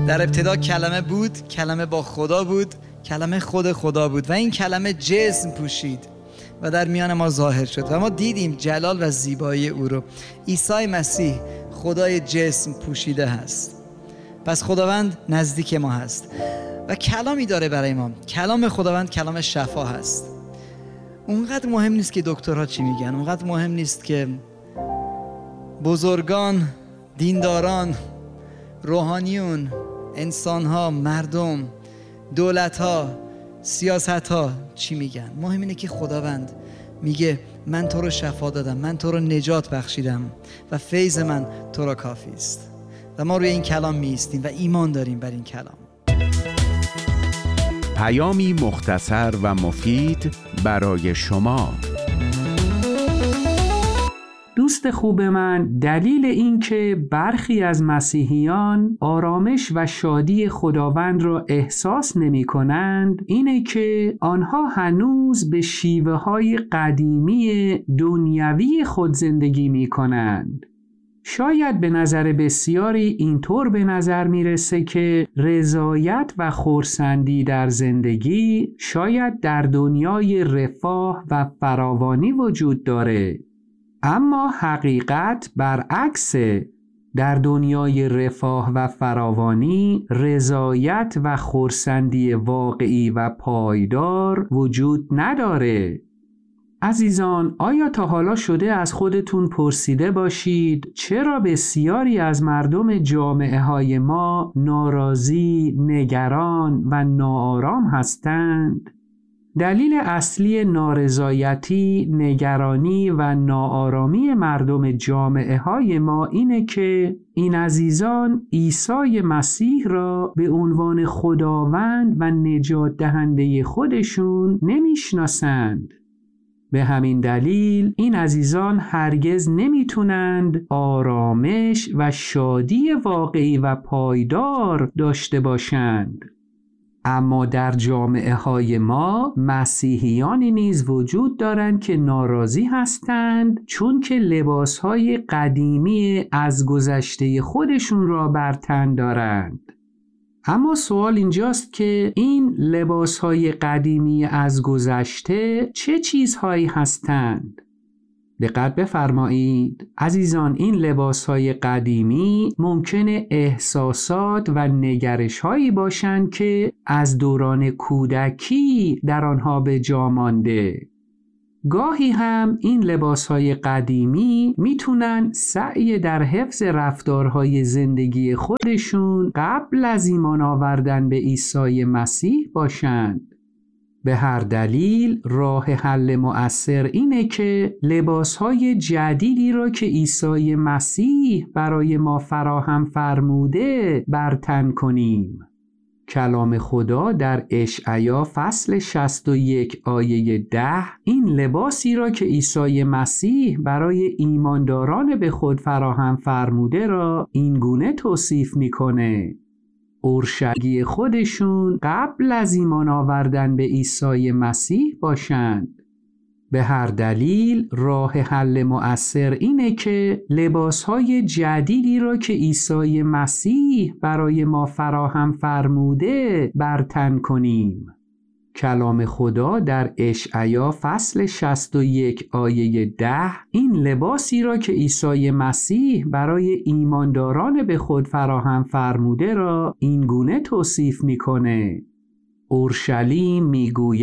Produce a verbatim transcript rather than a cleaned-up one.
در ابتدا کلمه بود، کلمه با خدا بود، کلمه خود خدا بود و این کلمه جسم پوشید و در میان ما ظاهر شد و ما دیدیم جلال و زیبایی او رو. عیسی مسیح خدای جسم پوشیده هست. پس خداوند نزدیک ما هست و کلامی داره برای ما. کلام خداوند کلام شفا هست. اونقدر مهم نیست که دکترها چی میگن، اونقدر مهم نیست که بزرگان، دینداران، روحانیون، انسانها، مردم، دولتها، سیاستها چی میگن. مهم اینه که خداوند میگه من تو رو شفا دادم، من تو رو نجات بخشیدم و فیض من تو را کافی است. و ما روی این کلام میایستیم و ایمان داریم بر این کلام. پیامی مختصر و مفید برای شما. دوست خوب من، دلیل این که برخی از مسیحیان آرامش و شادی خداوند را احساس نمی کنند اینه که آنها هنوز به شیوه های قدیمی دنیوی خود زندگی می کنند. شاید به نظر بسیاری اینطور به نظر میرسه که رضایت و خرسندی در زندگی شاید در دنیای رفاه و فراوانی وجود داره. اما حقیقت برعکسه. در دنیای رفاه و فراوانی رضایت و خرسندی واقعی و پایدار وجود نداره. عزیزان، آیا تا حالا شده از خودتون پرسیده باشید چرا بسیاری از مردم جامعه های ما ناراضی، نگران و ناآرام هستند؟ دلیل اصلی نارضایتی، نگرانی و ناآرامی مردم جامعه های ما اینه که این عزیزان عیسی مسیح را به عنوان خداوند و نجات دهنده خودشون نمیشناسند. به همین دلیل این عزیزان هرگز نمیتونند آرامش و شادی واقعی و پایدار داشته باشند. اما در جامعه های ما مسیحیانی نیز وجود دارند که ناراضی هستند چون که لباس های قدیمی از گذشته خودشون را بر تن دارند. اما سوال اینجاست که این لباس های قدیمی از گذشته چه چیزهایی هستند؟ دقت بفرمایید عزیزان، این لباس‌های قدیمی ممکنه احساسات و نگرش‌هایی باشند که از دوران کودکی در آنها به جا مانده. گاهی هم این لباس‌های قدیمی میتونن سعی در حفظ رفتارهای زندگی خودشون قبل از ایمان آوردن به عیسی مسیح باشند. به هر دلیل راه حل مؤثر اینه که لباسهای جدیدی را که عیسی مسیح برای ما فراهم فرموده بر تن کنیم. کلام خدا در اشعیا فصل شصت و یک آیه ده این لباسی را که عیسی مسیح برای ایمانداران به خود فراهم فرموده را این گونه توصیف میکنه: اورشلیم خودشون قبل از ایمان آوردن به عیسی مسیح باشند. به هر دلیل راه حل مؤثر اینه که لباسهای جدیدی را که عیسی مسیح برای ما فراهم فرموده بر تن کنیم. کلام خدا در اشعیا فصل شصت و یک آیه ده این لباسی را که عیسی مسیح برای ایمانداران به خود فراهم فرموده را این گونه توصیف میکنه: اورشلیم میگوید